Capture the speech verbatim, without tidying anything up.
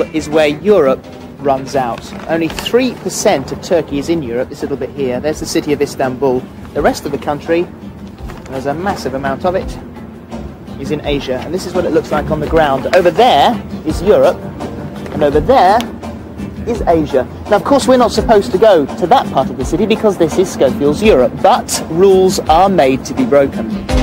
is where Europe runs out. Only three percent of Turkey is in Europe, this little bit here. There's the city of Istanbul. The rest of the country, and there's a massive amount of it, is in Asia. And this is what it looks like on the ground. Over there is Europe, and over there is Asia. Now, of course, we're not supposed to go to that part of the city because this is Schofield's Europe, but rules are made to be broken.